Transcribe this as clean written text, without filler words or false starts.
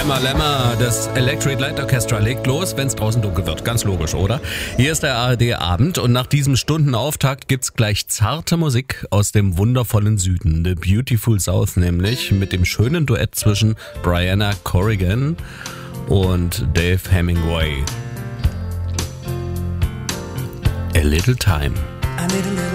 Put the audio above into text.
Lämmer, das Electric Light Orchestra legt los, wenn es draußen dunkel wird. Ganz logisch, oder? Hier ist der ARD-Abend und nach diesem Stundenauftakt gibt's gleich zarte Musik aus dem wundervollen Süden. The Beautiful South nämlich, mit dem schönen Duett zwischen Brianna Corrigan und Dave Hemingway. A Little Time.